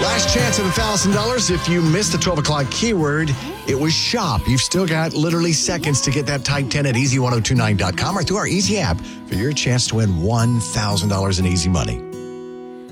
Last chance at $1,000. If you missed the 12 o'clock keyword, it was shop. You've still got literally seconds to get that type 10 at easy1029.com or through our Easy app for your chance to win $1,000 in easy money.